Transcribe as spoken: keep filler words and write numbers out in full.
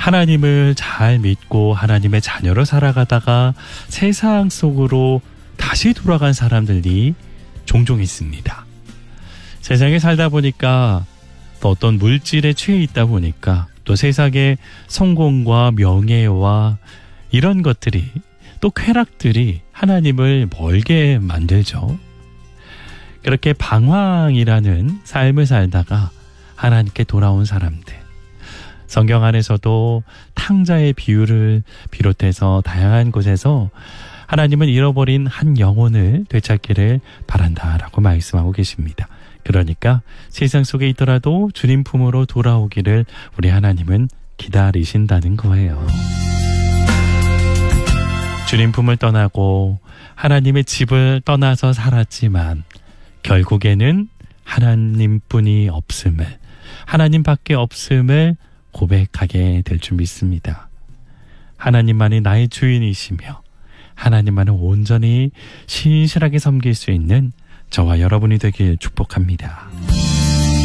하나님을 잘 믿고 하나님의 자녀로 살아가다가 세상 속으로 다시 돌아간 사람들이 종종 있습니다. 세상에 살다 보니까 또 어떤 물질에 취해 있다 보니까 또 세상의 성공과 명예와 이런 것들이 또 쾌락들이 하나님을 멀게 만들죠. 그렇게 방황이라는 삶을 살다가 하나님께 돌아온 사람들, 성경 안에서도 탕자의 비유를 비롯해서 다양한 곳에서 하나님은 잃어버린 한 영혼을 되찾기를 바란다라고 말씀하고 계십니다. 그러니까 세상 속에 있더라도 주님 품으로 돌아오기를 우리 하나님은 기다리신다는 거예요. 주님 품을 떠나고 하나님의 집을 떠나서 살았지만 결국에는 하나님뿐이 없음을, 하나님밖에 없음을 고백하게 될 줄 믿습니다. 하나님만이 나의 주인이시며 하나님만을 온전히 신실하게 섬길 수 있는 저와 여러분이 되길 축복합니다.